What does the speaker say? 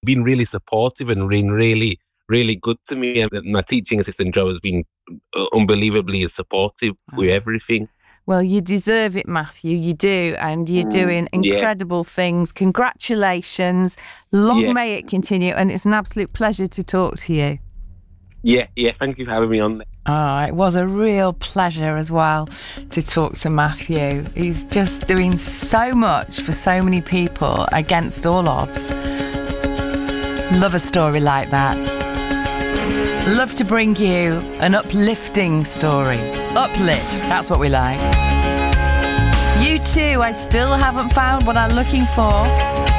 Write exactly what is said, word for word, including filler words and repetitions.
been really supportive and been really, really good to me. And my teaching assistant, Joe, has been unbelievably supportive oh. with everything. Well, you deserve it, Matthew. You do. And you're doing incredible yeah. things. Congratulations. Long yeah. may it continue. And it's an absolute pleasure to talk to you. Yeah, yeah. Thank you for having me on. Oh, it was a real pleasure as well to talk to Matthew. He's just doing so much for so many people against all odds. Love a story like that. Love to bring you an uplifting story. Uplit, that's what we like. You too, I still haven't found what I'm looking for.